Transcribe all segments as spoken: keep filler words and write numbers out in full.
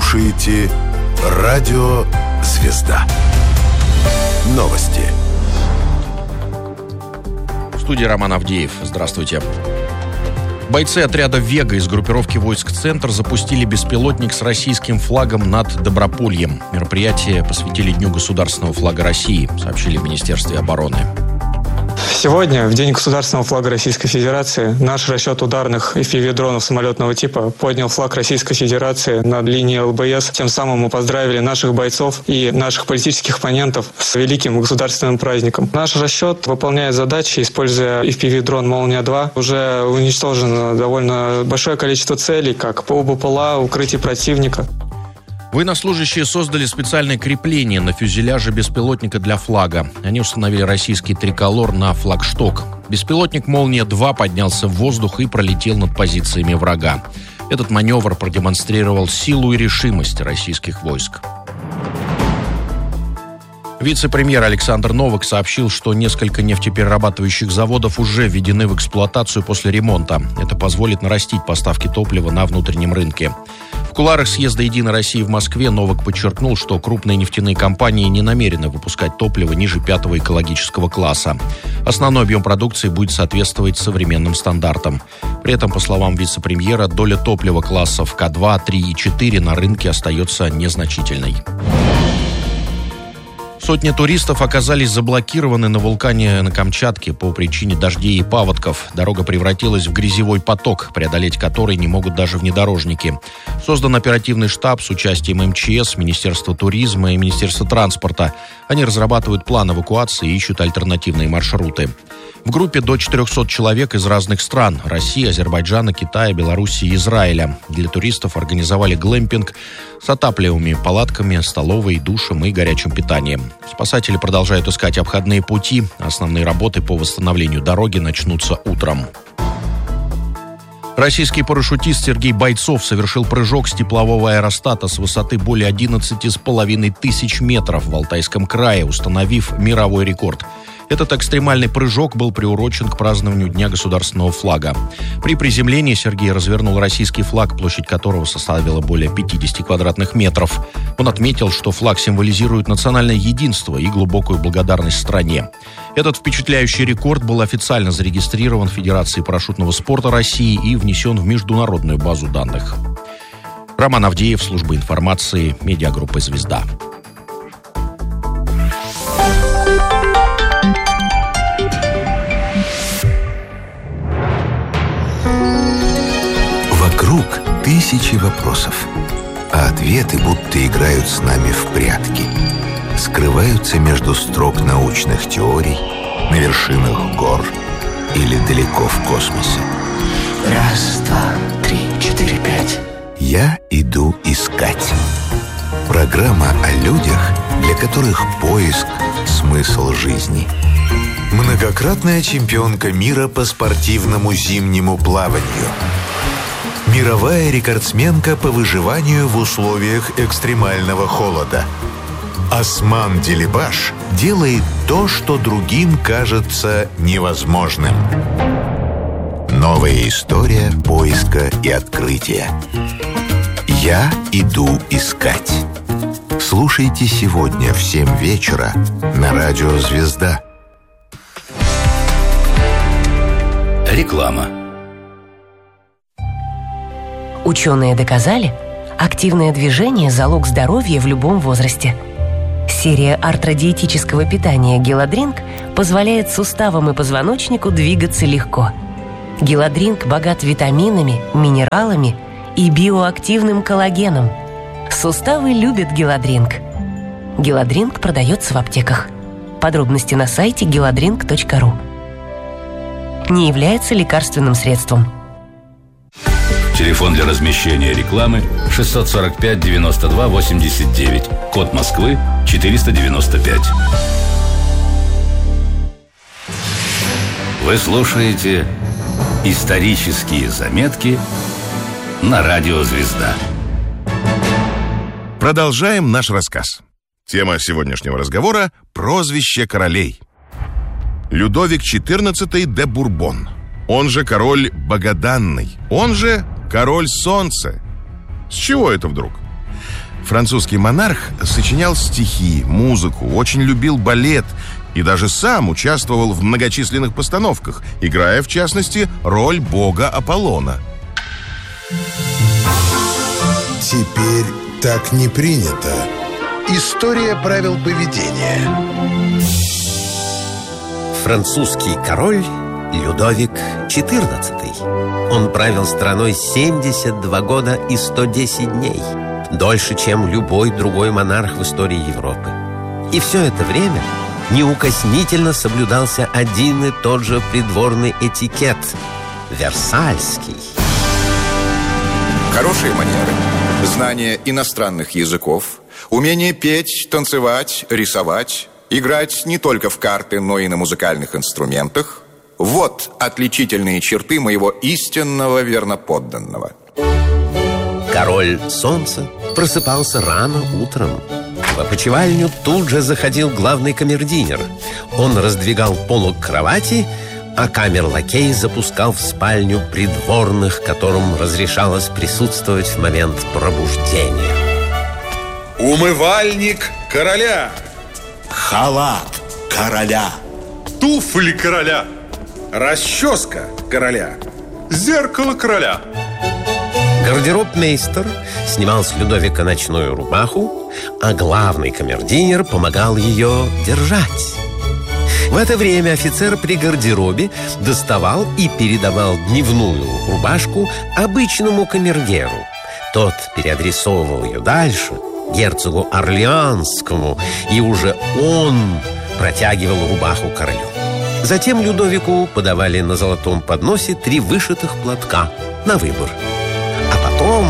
слушаете Радио «Звезда». Новости. В студии Роман Авдеев. Здравствуйте. Бойцы отряда «Вега» из группировки войск «Центр» запустили беспилотник с российским флагом над Добропольем. Мероприятие посвятили Дню государственного флага России, сообщили в Министерстве обороны. Сегодня, в День государственного флага Российской Федерации, наш расчет ударных эф пи ви-дронов самолетного типа поднял флаг Российской Федерации над линией эл бэ эс. Тем самым мы поздравили наших бойцов и наших политических оппонентов с великим государственным праздником. Наш расчет выполняет задачи, используя эф пи ви-дрон «Молния-два». Уже уничтожено довольно большое количество целей, как по БПЛА, укрытий противника. Военнослужащие создали специальное крепление на фюзеляже беспилотника для флага. Они установили российский триколор на флагшток. Беспилотник «Молния-два» поднялся в воздух и пролетел над позициями врага. Этот маневр продемонстрировал силу и решимость российских войск. Вице-премьер Александр Новак сообщил, что несколько нефтеперерабатывающих заводов уже введены в эксплуатацию после ремонта. Это позволит нарастить поставки топлива на внутреннем рынке. В кулуарах съезда «Единой России» в Москве Новак подчеркнул, что крупные нефтяные компании не намерены выпускать топливо ниже пятого экологического класса. Основной объем продукции будет соответствовать современным стандартам. При этом, по словам вице-премьера, доля топлива классов ка два, три и четыре на рынке остается незначительной. Сотни туристов оказались заблокированы на вулкане на Камчатке по причине дождей и паводков. Дорога превратилась в грязевой поток, преодолеть который не могут даже внедорожники. Создан оперативный штаб с участием эм че эс, Министерства туризма и Министерства транспорта. Они разрабатывают план эвакуации и ищут альтернативные маршруты. В группе до четырехсот человек из разных стран – России, Азербайджана, Китая, Белоруссии и Израиля. Для туристов организовали глэмпинг с отапливаемыми палатками, столовой, душем и горячим питанием. Спасатели продолжают искать обходные пути. Основные работы по восстановлению дороги начнутся утром. Российский парашютист Сергей Бойцов совершил прыжок с теплового аэростата с высоты более одиннадцати с половиной тысяч метров в Алтайском крае, установив мировой рекорд. Этот экстремальный прыжок был приурочен к празднованию Дня государственного флага. При приземлении Сергей развернул российский флаг, площадь которого составила более пятидесяти квадратных метров. Он отметил, что флаг символизирует национальное единство и глубокую благодарность стране. Этот впечатляющий рекорд был официально зарегистрирован Федерацией парашютного спорта России и внесен в международную базу данных. Роман Авдеев, служба информации, медиагруппы «Звезда». Вокруг тысячи вопросов, а ответы будто играют с нами в прятки. Скрываются между строк научных теорий, на вершинах гор или далеко в космосе. Раз, два, три, четыре, пять. Я иду искать. Программа о людях, для которых поиск – смысл жизни. Многократная чемпионка мира по спортивному зимнему плаванию. Мировая рекордсменка по выживанию в условиях экстремального холода. Осман Делибаш делает то, что другим кажется невозможным. Новая история поиска и открытия. Я иду искать. Слушайте сегодня в семь вечера на радио «Звезда». Реклама. Ученые доказали, активное движение – залог здоровья в любом возрасте. Серия артродиетического питания «Геладринк» позволяет суставам и позвоночнику двигаться легко. «Геладринк» богат витаминами, минералами и биоактивным коллагеном. Суставы любят «Геладринк». «Геладринк» продается в аптеках. Подробности на сайте геладринк точка ру. Не является лекарственным средством. Телефон для размещения рекламы шестьсот сорок пять девяносто два восемьдесят девять. Код Москвы четыреста девяносто пять. Вы слушаете «Исторические заметки» на радио «Звезда». Продолжаем наш рассказ. Тема сегодняшнего разговора – прозвище королей. Людовик четырнадцатый де Бурбон, он же король Богоданный, он же король Солнца. С чего это вдруг? Французский монарх сочинял стихи, музыку, очень любил балет и даже сам участвовал в многочисленных постановках, играя, в частности, роль бога Аполлона. Теперь так не принято. История правил поведения. Французский король Людовик четырнадцатый. Он правил страной семьдесят два года и сто десять дней. Дольше, чем любой другой монарх в истории Европы. И все это время неукоснительно соблюдался один и тот же придворный этикет – Версальский. Хорошие манеры, знание иностранных языков, умение петь, танцевать, рисовать, играть не только в карты, но и на музыкальных инструментах – вот отличительные черты моего истинного верноподданного. Король Солнца просыпался рано утром. В опочивальню тут же заходил главный камердинер. Он раздвигал полог кровати, а камер-лакей запускал в спальню придворных, которым разрешалось присутствовать в момент пробуждения. Умывальник короля. Халат короля. Туфли короля. Расческа короля. Зеркало короля. Гардеробмейстер снимал с Людовика ночную рубаху, а главный камердинер помогал ее держать. В это время офицер при гардеробе доставал и передавал дневную рубашку обычному камергеру. Тот переадресовывал ее дальше, герцогу Орлеанскому, и уже он протягивал рубаху королю. Затем Людовику подавали на золотом подносе три вышитых платка на выбор. А потом...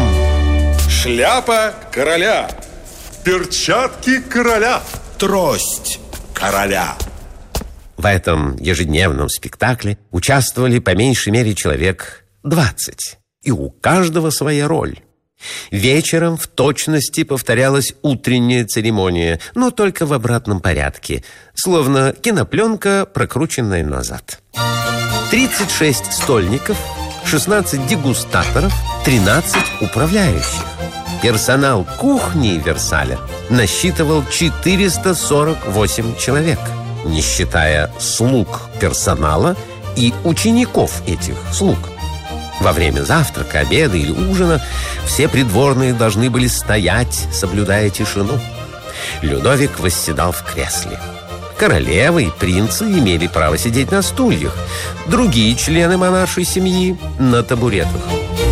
Шляпа короля. Перчатки короля. Трость короля. В этом ежедневном спектакле участвовали по меньшей мере человек двадцать. И у каждого своя роль. Вечером в точности повторялась утренняя церемония, но только в обратном порядке, словно кинопленка, прокрученная назад. тридцать шесть стольников, шестнадцать дегустаторов, тринадцать управляющих. Персонал кухни Версаля насчитывал четыреста сорок восемь человек, не считая слуг персонала и учеников этих слуг. Во время завтрака, обеда или ужина все придворные должны были стоять, соблюдая тишину. Людовик восседал в кресле. Королевы и принцы имели право сидеть на стульях, другие члены монаршей семьи – на табуретах.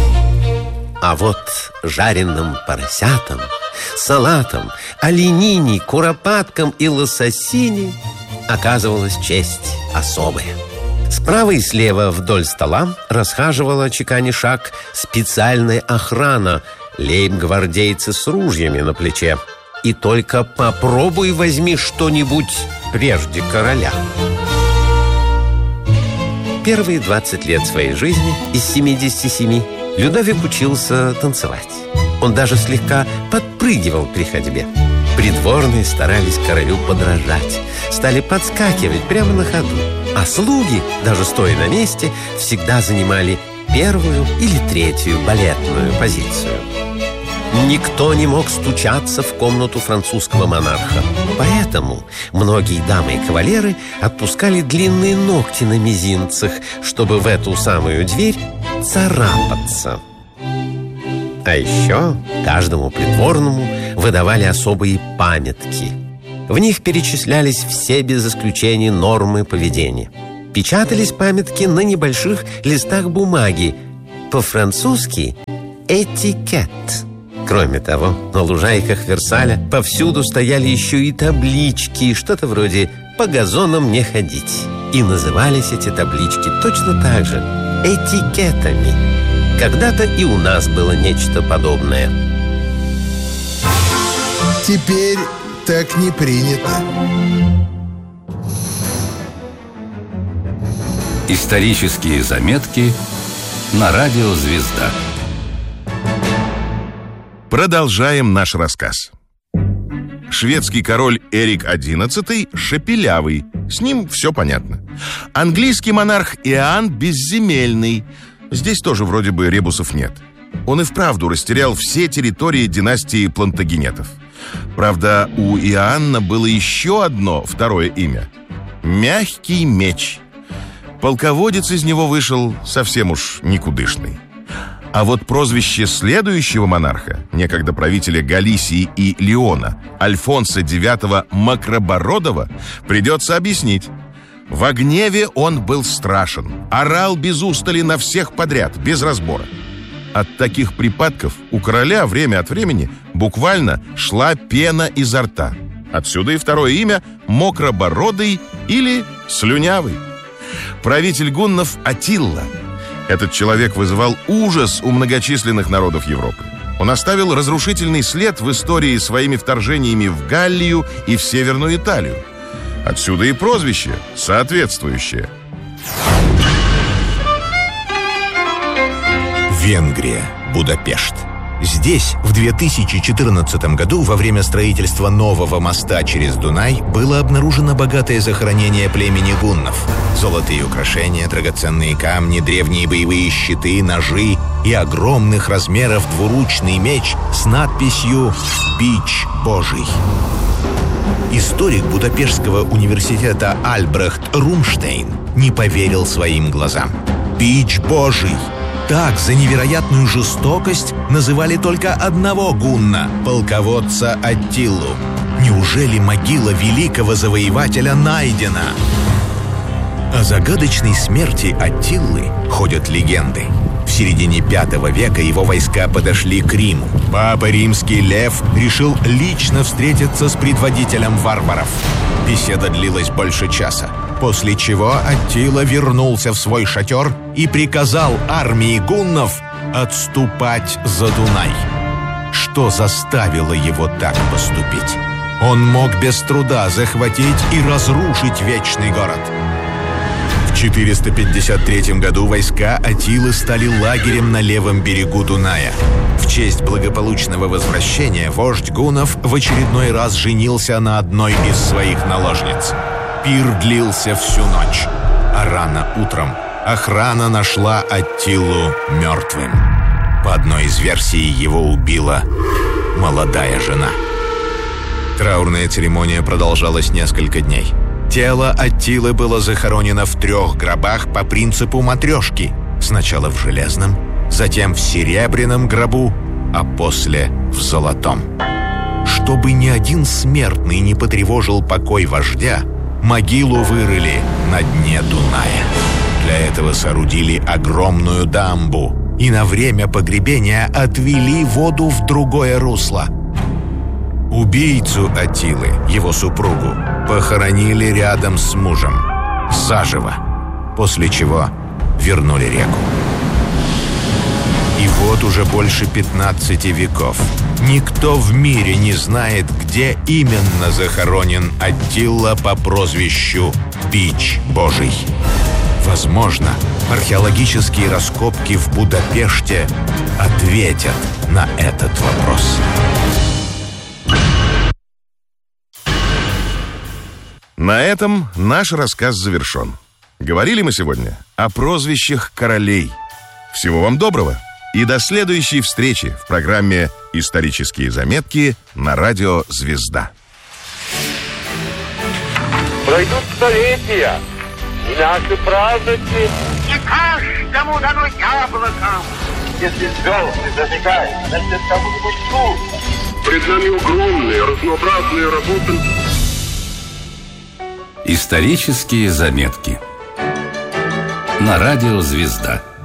А вот жареным поросятам, салатам, оленине, куропаткам и лососине оказывалась честь особая. Справа и слева вдоль стола расхаживала, чеканя шаг, специальная охрана, лейб-гвардейцы с ружьями на плече. И только попробуй возьми что-нибудь прежде короля. Первые двадцать лет своей жизни из семидесяти семи Людовик учился танцевать. Он даже слегка подпрыгивал при ходьбе. Придворные старались королю подражать, стали подскакивать прямо на ходу. А слуги, даже стоя на месте, всегда занимали первую или третью балетную позицию. Никто не мог стучаться в комнату французского монарха. Поэтому многие дамы и кавалеры отпускали длинные ногти на мизинцах, чтобы в эту самую дверь царапаться. А еще каждому придворному выдавали особые памятки. В них перечислялись все без исключения нормы поведения. Печатались памятки на небольших листах бумаги. По-французски «этикет». Кроме того, на лужайках Версаля повсюду стояли еще и таблички, что-то вроде «по газонам не ходить». И назывались эти таблички точно так же – этикетами. Когда-то и у нас было нечто подобное. Теперь так не принято. Исторические заметки на радио «Звезда». Продолжаем наш рассказ. Шведский король Эрик одиннадцатый шепелявый. С ним все понятно. Английский монарх Иоанн безземельный. Здесь тоже вроде бы ребусов нет. он и вправду растерял все территории династии Плантагенетов. Правда, у Иоанна было еще одно второе имя — Мягкий меч. Полководец из него вышел совсем уж никудышный. А вот прозвище следующего монарха, некогда правителя Галисии и Леона, Альфонса девятого Макробородова, придется объяснить. Во гневе он был страшен, орал без устали на всех подряд, без разбора. От таких припадков у короля время от времени буквально шла пена изо рта. Отсюда и второе имя — Мокробородый или Слюнявый. Правитель гуннов Аттила. Этот человек вызывал ужас у многочисленных народов Европы. Он оставил разрушительный след в истории своими вторжениями в Галлию и в Северную Италию. Отсюда и прозвище соответствующее. Венгрия, Будапешт. Здесь в две тысячи четырнадцатом году во время строительства нового моста через Дунай было обнаружено богатое захоронение племени гуннов. Золотые украшения, драгоценные камни, древние боевые щиты, ножи и огромных размеров двуручный меч с надписью «Бич Божий». Историк Будапештского университета Альбрехт Рунштейн не поверил своим глазам. «Бич Божий». Так за невероятную жестокость называли только одного гунна, полководца Аттилу. Неужели могила великого завоевателя найдена? О загадочной смерти Аттилы ходят легенды. В середине пятого века его войска подошли к Риму. Папа Римский Лев решил лично встретиться с предводителем варваров. Беседа длилась больше часа, после чего Аттила вернулся в свой шатер и приказал армии гуннов отступать за Дунай. Что заставило его так поступить? Он мог без труда захватить и разрушить вечный город. В четыреста пятьдесят третьем году войска Аттилы стали лагерем на левом берегу Дуная. В честь благополучного возвращения вождь гуннов в очередной раз женился на одной из своих наложниц. Пир длился всю ночь, а рано утром охрана нашла Аттилу мертвым. По одной из версий, его убила молодая жена. Траурная церемония продолжалась несколько дней. Тело Аттилы было захоронено в трех гробах по принципу матрешки. Сначала в железном, затем в серебряном гробу, а после в золотом. Чтобы ни один смертный не потревожил покой вождя, могилу вырыли на дне Дуная. Для этого соорудили огромную дамбу и на время погребения отвели воду в другое русло. Убийцу Аттилы, его супругу, похоронили рядом с мужем, заживо, после чего вернули реку. И вот уже больше пятнадцати веков никто в мире не знает, где именно захоронен Аттила по прозвищу Бич Божий. Возможно, археологические раскопки в Будапеште ответят на этот вопрос. На этом наш рассказ завершен. Говорили мы сегодня о прозвищах королей. Всего вам доброго и до следующей встречи в программе «Исторические заметки» на радио «Звезда». Пройдут столетия, и наши праздники не каждому дано яблоко. Если звезды зажигают, значит, кому-нибудь тут. Пред нами огромные, разнообразные работы. Исторические заметки на радио «Звезда».